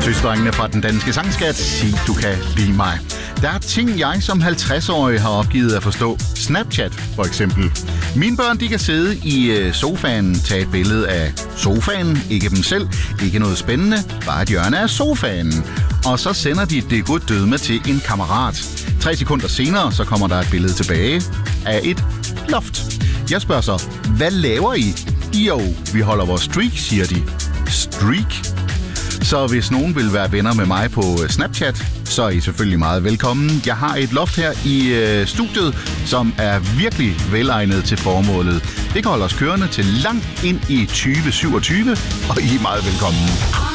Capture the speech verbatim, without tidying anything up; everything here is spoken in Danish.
Søstrengene fra den danske sangskat, sig du kan lide mig. Der er ting, jeg som halvtreds-årig har opgivet at forstå. Snapchat for eksempel. Mine børn, de kan sidde i sofaen, tage et billede af sofaen, ikke dem selv, ikke noget spændende, bare et hjørne af sofaen. Og så sender de det godt dødme til en kammerat. Tre sekunder senere, så kommer der et billede tilbage af et loft. Jeg spørger så, hvad laver I? Jo, vi holder vores streak, siger de. Streak? Så hvis nogen vil være venner med mig på Snapchat, så er I selvfølgelig meget velkommen. Jeg har et loft her i øh, studiet, som er virkelig velegnet til formålet. Det kan holde os kørende til langt ind i tyve syvogtyve, og I er meget velkommen.